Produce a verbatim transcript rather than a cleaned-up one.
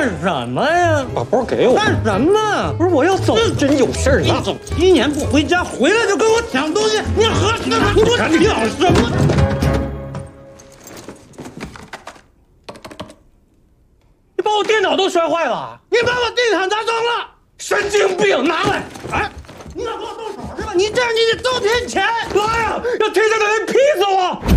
什么呀？ 把包给我。 干什么？不是我要走， 真有事儿呢。 你走一年不回家，回来就跟我抢东西，你和你我抢什么？你把我电脑都摔坏了，你把我地毯砸脏了，神经病！拿来！哎，你要跟我动手是吧？你这样你得遭天谴！妈呀，要天下的人劈死我！